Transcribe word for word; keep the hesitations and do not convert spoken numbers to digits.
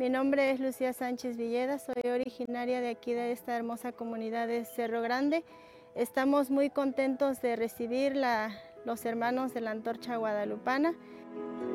Mi nombre es Lucía Sánchez Villeda, soy originaria de aquí de esta hermosa comunidad de Cerro Grande. Estamos muy contentos de recibir la, los hermanos de la Antorcha Guadalupana.